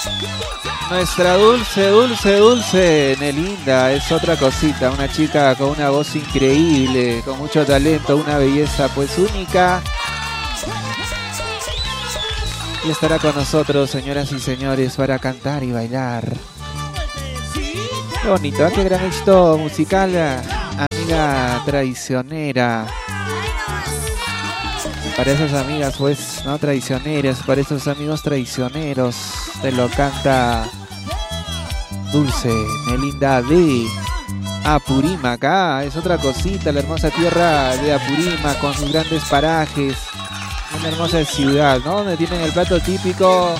Nuestra dulce Nelinda es otra cosita, una chica con una voz increíble, con mucho talento, una belleza pues única. Y estará con nosotros, señoras y señores, para cantar y bailar. Qué bonito, qué gran éxito musical, amiga traicionera. Para esas amigas pues no traicioneras, para esos amigos traicioneros, te lo canta Dulce Nelinda de Apurímac. Es otra cosita, la hermosa tierra de Apurímac con sus grandes parajes. Una hermosa ciudad, ¿no? Donde tienen el plato típico,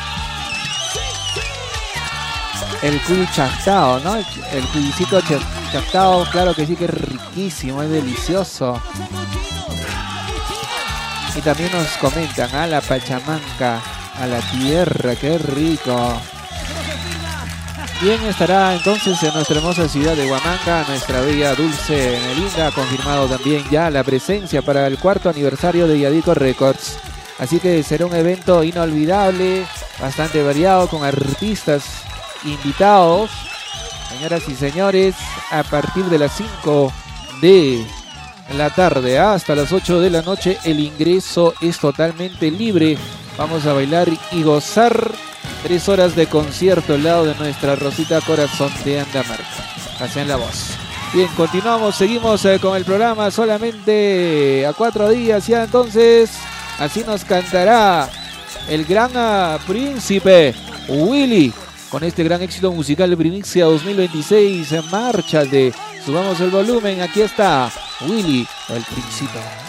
el cuy chactao, ¿no? El cuyicito chactao, claro que sí, que es riquísimo, es delicioso. Y también nos comentan a la Pachamanca, a la tierra, qué rico. Bien, estará entonces en nuestra hermosa ciudad de Huamanga, nuestra bella Dulce Nelinda, confirmado también ya la presencia para el 4º aniversario de Yadico Records. Así que será un evento inolvidable, bastante variado, con artistas invitados. Señoras y señores, a partir de las 5 de la tarde hasta las 8 de la noche, el ingreso es totalmente libre. Vamos a bailar y gozar 3 horas de concierto al lado de nuestra Rosita Corazón de Andamarca. Hacen la voz. Bien, continuamos, seguimos con el programa solamente a 4 días ya. Entonces, así nos cantará el gran príncipe Willy con este gran éxito musical de Primicia 2026. En marcha de Subamos el Volumen. Aquí está Willy, el príncipe.